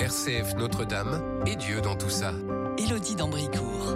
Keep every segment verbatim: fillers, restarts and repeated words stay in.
R C F Notre-Dame et Dieu dans tout ça. Élodie d'Ambricourt.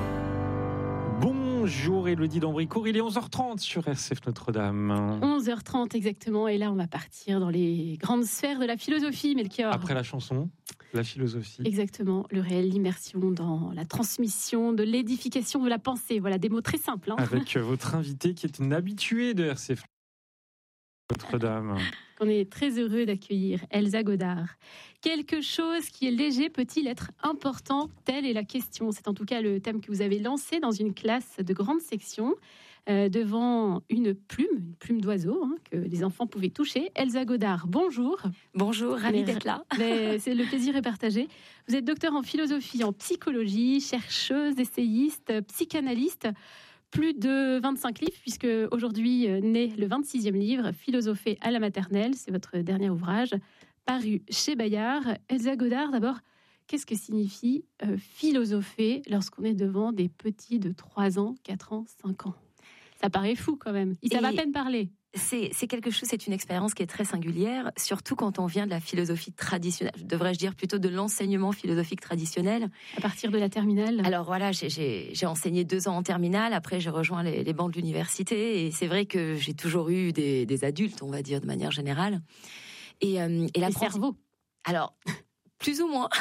Bonjour Élodie d'Ambricourt, il est onze heures trente sur R C F Notre-Dame. onze heures trente exactement, et là on va partir dans les grandes sphères de la philosophie, Melchior. Après la chanson, la philosophie. Exactement, le réel, l'immersion dans la transmission, de l'édification de la pensée. Voilà, des mots très simples. Hein. Avec votre invitée qui est une habituée de R C F Notre-Dame. On est très heureux d'accueillir Elsa Godard. Quelque chose qui est léger peut-il être important? Telle est la question. C'est en tout cas le thème que vous avez lancé dans une classe de grande section, euh, devant une plume, une plume d'oiseau, hein, que les enfants pouvaient toucher. Elsa Godard, bonjour. Bonjour, ravie d'être là. Mais c'est le plaisir est partagé. Vous êtes docteur en philosophie, en psychologie, chercheuse, essayiste, psychanalyste. Plus de vingt-cinq livres, puisque aujourd'hui naît le vingt-sixième livre, Philosopher à la maternelle. C'est votre dernier ouvrage, paru chez Bayard. Elsa Godard, d'abord, qu'est-ce que signifie euh, philosopher lorsqu'on est devant des petits de trois ans, quatre ans, cinq ans? Ça paraît fou quand même. Ils savent à peine parler. C'est, c'est quelque chose, c'est une expérience qui est très singulière, surtout quand on vient de la philosophie traditionnelle, devrais-je dire plutôt de l'enseignement philosophique traditionnel. À partir de la terminale. Alors voilà, j'ai, j'ai, j'ai enseigné deux ans en terminale, après j'ai rejoint les, les bancs de l'université, et c'est vrai que j'ai toujours eu des, des adultes, on va dire, de manière générale. Et, euh, et la Les cerveaux. Alors, plus ou moins.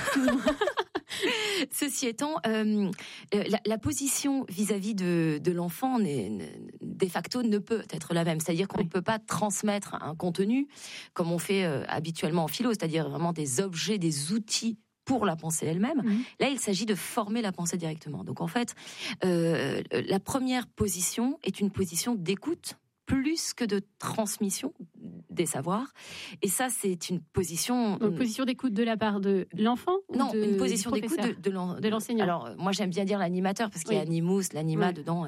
Ceci étant, euh, la, la position vis-à-vis de, de l'enfant, n'est, de facto, ne peut être la même. C'est-à-dire qu'on ne oui. peut pas transmettre un contenu comme on fait euh, habituellement en philo, c'est-à-dire vraiment des objets, des outils pour la pensée elle-même. Mmh. Là, il s'agit de former la pensée directement. Donc en fait, euh, la première position est une position d'écoute, plus que de transmission des savoirs. Et ça, c'est une position... Une position d'écoute de la part de l'enfant ou Non, de, une position d'écoute de, de, l'en, de l'enseignant. Alors, moi, j'aime bien dire l'animateur, parce qu'il oui. y a animus, l'anima oui. dedans.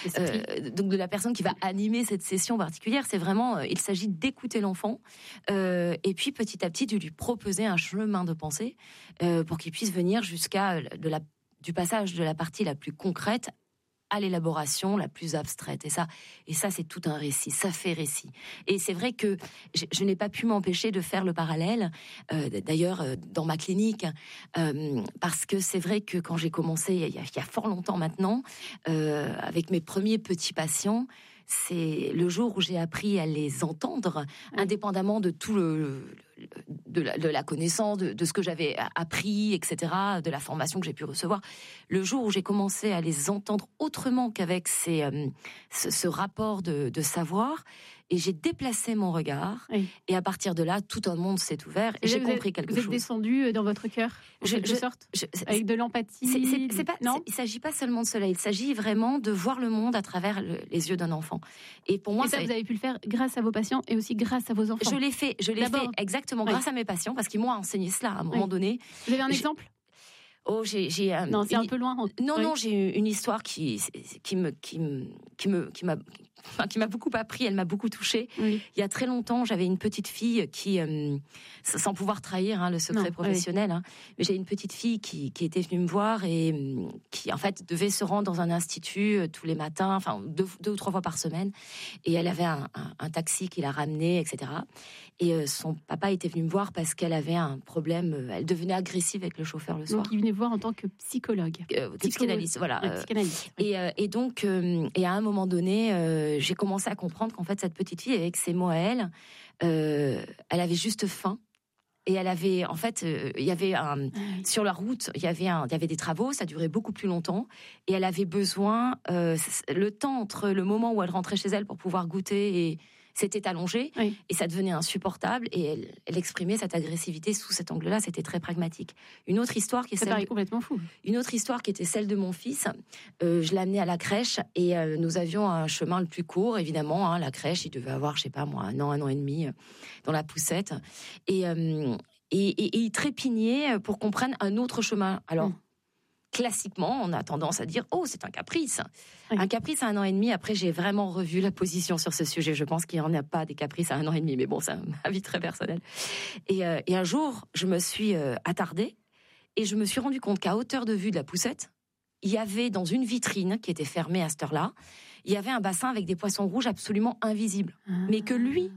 Euh, donc, de la personne qui va animer cette session particulière, c'est vraiment... Euh, il s'agit d'écouter l'enfant, euh, et puis, petit à petit, de lui proposer un chemin de pensée, euh, pour qu'il puisse venir jusqu'à de la, du passage de la partie la plus concrète à l'élaboration la plus abstraite. Et ça, et ça, c'est tout un récit. Ça fait récit. Et c'est vrai que je, je n'ai pas pu m'empêcher de faire le parallèle, euh, d'ailleurs, euh, dans ma clinique, euh, parce que c'est vrai que quand j'ai commencé, il y a, il y a fort longtemps maintenant, euh, avec mes premiers petits patients, c'est le jour où j'ai appris à les entendre, oui. indépendamment de tout le, le de, la, de la connaissance, de, de ce que j'avais appris, et cetera, de la formation que j'ai pu recevoir. Le jour où j'ai commencé à les entendre autrement qu'avec ces, euh, ce, ce rapport de, de savoir, et j'ai déplacé mon regard, oui. et à partir de là, tout un monde s'est ouvert, et, et j'ai compris êtes, quelque vous chose. Vous êtes descendu dans votre cœur, en je, quelque je, sorte, je, avec de l'empathie. C'est, c'est, c'est pas, non c'est, il s'agit pas seulement de cela, il s'agit vraiment de voir le monde à travers le, les yeux d'un enfant. Et pour moi, et ça, ça, vous avez pu le faire grâce à vos patients et aussi grâce à vos enfants. Je l'ai fait, je l'ai D'abord. fait exactement oui. grâce à mes patients, parce qu'ils m'ont enseigné cela à un moment oui. donné. Vous avez un j'ai... exemple? Oh, j'ai, j'ai euh, non, c'est une... un peu loin. Non, oui. non, j'ai une histoire qui, qui me, qui me, qui me, qui m'a, enfin, qui m'a beaucoup appris. Elle m'a beaucoup touchée. Oui. Il y a très longtemps, j'avais une petite fille qui, euh, sans pouvoir trahir hein, le secret non, professionnel, oui. hein, mais j'ai une petite fille qui, qui était venue me voir et qui, en fait, devait se rendre dans un institut euh, tous les matins, enfin deux, deux ou trois fois par semaine. Et elle avait un, un, un taxi qui la ramenait, et cetera. Et euh, son papa était venu me voir parce qu'elle avait un problème. Euh, elle devenait agressive avec le chauffeur le soir. Donc il venait voir en tant que psychologue, euh, Psycho... psychanalyste, voilà. Ouais, psychanalyste, oui. et, euh, et donc, euh, et à un moment donné, euh, j'ai commencé à comprendre qu'en fait cette petite fille, avec ses mots à elle, euh, elle avait juste faim. Et elle avait, en fait, euh, il y avait un, ah oui. sur la route, il y avait un, il y avait des travaux, ça durait beaucoup plus longtemps, et elle avait besoin, euh, le temps entre le moment où elle rentrait chez elle pour pouvoir goûter et c'était allongé, oui. et ça devenait insupportable, et elle, elle exprimait cette agressivité sous cet angle-là, c'était très pragmatique. Une autre histoire qui est ça celle paraît de, complètement fou. Une autre histoire qui était celle de mon fils, euh, je l'ai amené à la crèche, et euh, nous avions un chemin le plus court, évidemment, hein, la crèche, il devait avoir, je sais pas moi, un an, un an et demi, euh, dans la poussette, et, euh, et, et, et il trépignait pour qu'on prenne un autre chemin. Alors, mmh. classiquement, on a tendance à dire « Oh, c'est un caprice oui. ». Un caprice à un an et demi, après, j'ai vraiment revu la position sur ce sujet. Je pense qu'il n'y en a pas des caprices à un an et demi, mais bon, c'est un avis très personnel. Et, euh, et un jour, je me suis euh, attardée et je me suis rendu compte qu'à hauteur de vue de la poussette, il y avait dans une vitrine qui était fermée à cette heure-là, il y avait un bassin avec des poissons rouges absolument invisibles. Ah. Mais que lui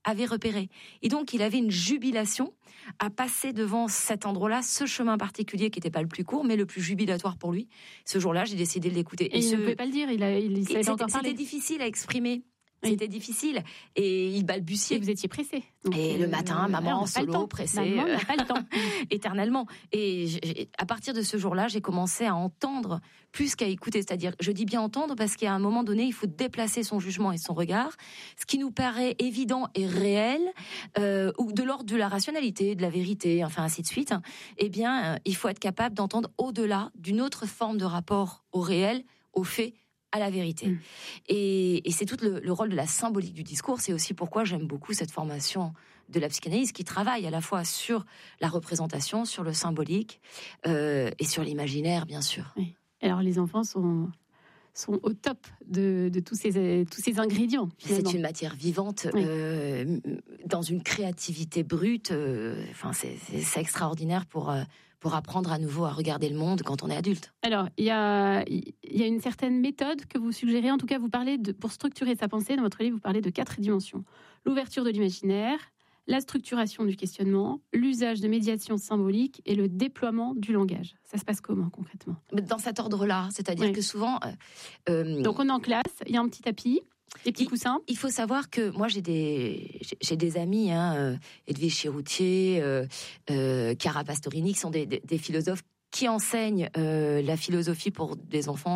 avait repéré. Et donc, il avait une jubilation à passer devant cet endroit-là, ce chemin particulier qui n'était pas le plus court, mais le plus jubilatoire pour lui. Ce jour-là, j'ai décidé de l'écouter. Et, et il ce... ne pouvait pas le dire, il, a, il, il savait encore parler. C'était difficile à exprimer. Oui. C'était difficile et il balbutiait. Et vous étiez pressé. Donc, et euh, le matin, maman, solo, pressée. Maman n'a pas le temps. Éternellement. Et j'ai, à partir de ce jour-là, j'ai commencé à entendre plus qu'à écouter. C'est-à-dire, je dis bien entendre parce qu'à un moment donné, il faut déplacer son jugement et son regard. Ce qui nous paraît évident et réel, euh, ou de l'ordre de la rationalité, de la vérité, enfin ainsi de suite, eh bien, euh, il faut être capable d'entendre au-delà d'une autre forme de rapport au réel, au fait, à la vérité. Mmh. Et, et c'est tout le, le rôle de la symbolique du discours. C'est aussi pourquoi j'aime beaucoup cette formation de la psychanalyse qui travaille à la fois sur la représentation, sur le symbolique euh, et sur l'imaginaire, bien sûr. Oui. Alors les enfants sont, sont au top de, de tous, ces, tous ces ingrédients. Finalement. C'est une matière vivante, oui. euh, dans une créativité brute. Euh, enfin, c'est, c'est, c'est extraordinaire pour... Euh, pour apprendre à nouveau à regarder le monde quand on est adulte. Alors, il y a, il y a une certaine méthode que vous suggérez, en tout cas vous parlez de, pour structurer sa pensée, dans votre livre vous parlez de quatre dimensions. L'ouverture de l'imaginaire, la structuration du questionnement, l'usage de médiation symbolique et le déploiement du langage. Ça se passe comment concrètement ? Dans cet ordre-là, c'est-à-dire oui. que souvent... Euh, Donc on est en classe, il y a un petit tapis, des petits il, coussins. Il faut savoir que moi j'ai des j'ai des amis, hein, euh, Edwige Chiroutier, euh, euh, Chiara Pastorini, qui sont des, des, des philosophes qui enseignent euh, la philosophie pour des enfants